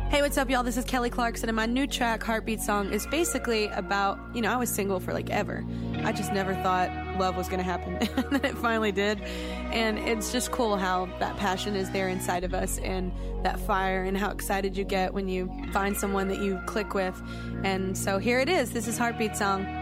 Hey, what's up, y'all? This is Kelly Clarkson, and my new track, Heartbeat Song, is basically about, I was single for ever. I just never thought love was going to happen, and then it finally did. And it's just cool how that passion is there inside of us, and that fire, and how excited you get when you find someone that you click with. And so here it is. This is Heartbeat Song.